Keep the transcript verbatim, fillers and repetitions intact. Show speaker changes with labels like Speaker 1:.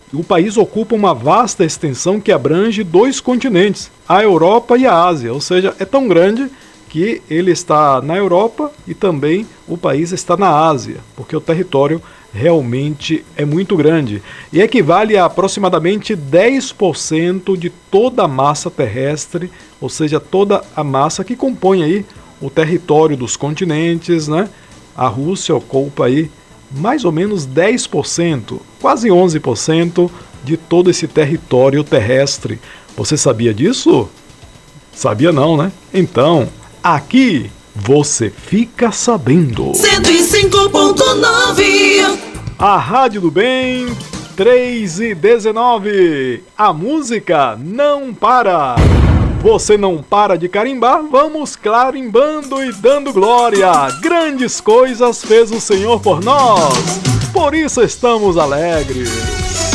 Speaker 1: O país ocupa uma vasta extensão que abrange dois continentes, a Europa e a Ásia, ou seja, é tão grande que ele está na Europa e também o país está na Ásia, porque o território realmente é muito grande e equivale a aproximadamente dez por cento de toda a massa terrestre, ou seja, toda a massa que compõe aí o território dos continentes, né? A Rússia ocupa aí mais ou menos dez por cento, quase onze por cento de todo esse território terrestre. Você sabia disso? Sabia não, né? Então, aqui você fica sabendo.
Speaker 2: cento e cinco ponto nove
Speaker 1: A Rádio do Bem, três e dezenove. A música não para. Você não para de carimbar, vamos carimbando e dando glória. Grandes coisas fez o Senhor por nós, por isso estamos alegres.